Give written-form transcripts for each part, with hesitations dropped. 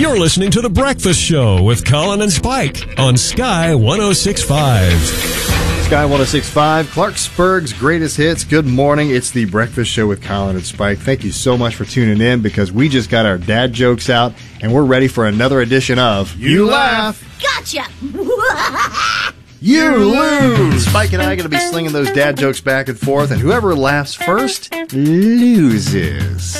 You're listening to The Breakfast Show with Colin and Spike on Sky 106.5. Sky 106.5, Clarksburg's greatest hits. Good morning. It's The Breakfast Show with Colin and Spike. Thank you so much for tuning in because we just got our dad jokes out and we're ready for another edition of You Laugh. Gotcha! You Lose! Spike and I are going to be slinging those dad jokes back and forth, and whoever laughs first loses.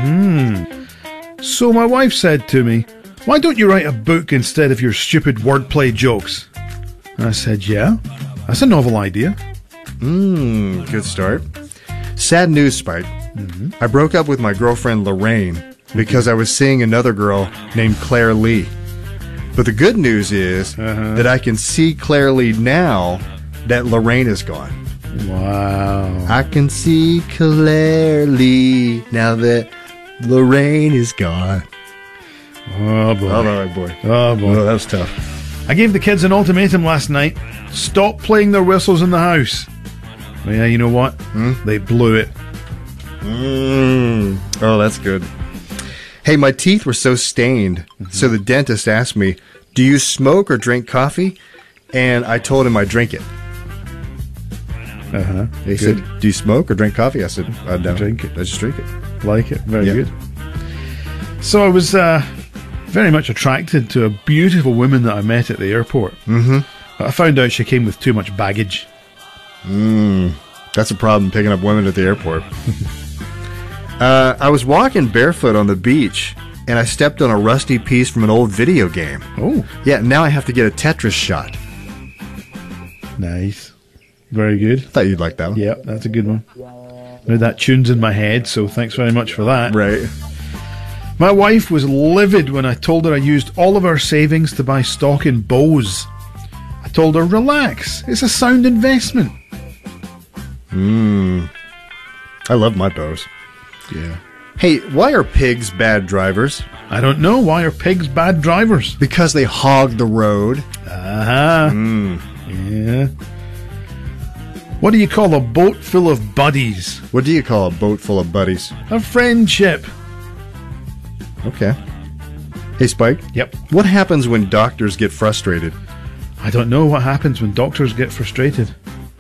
So my wife said to me, "Why don't you write a book instead of your stupid wordplay jokes?" And I said, "Yeah, that's a novel idea." Good start. Sad news, Spike. I broke up with my girlfriend Lorraine because I was seeing another girl named Claire Lee. But the good news is that I can see Claire Lee now that Lorraine is gone. Wow. I can see Claire Lee now that Lorraine is gone. Oh boy. Oh boy. Oh boy. Oh, that was tough. I gave the kids an ultimatum last night. Stop playing their whistles in the house. Well, yeah, you know what? They blew it. Oh, that's good. Hey, my teeth were so stained, so the dentist asked me, "Do you smoke or drink coffee?" And I told him I drink it. He said, "Do you smoke or drink coffee?" I said, "I don't. Drink it. I just drink it." Like it. Very Yeah. good. So I was very much attracted to a beautiful woman that I met at the airport. But I found out she came with too much baggage. That's a problem picking up women at the airport. I was walking barefoot on the beach, and I stepped on a rusty piece from an old video game. Oh, Yeah, now I have to get a Tetris shot. nice. Very good. Thought you'd like that one. Yeah, that's a good one. Now that tune's in my head, so thanks very much for that. Right. My wife was livid when I told her I used all of our savings to buy stock in Bose. I told her, relax, it's a sound investment. I love my Bose. Yeah. Hey, why are pigs bad drivers? I don't know, why are pigs bad drivers? Because they hog the road. Yeah. What do you call a boat full of buddies? What do you call a boat full of buddies? A friendship. Okay. Hey, Spike. Yep. What happens when doctors get frustrated? I don't know what happens when doctors get frustrated.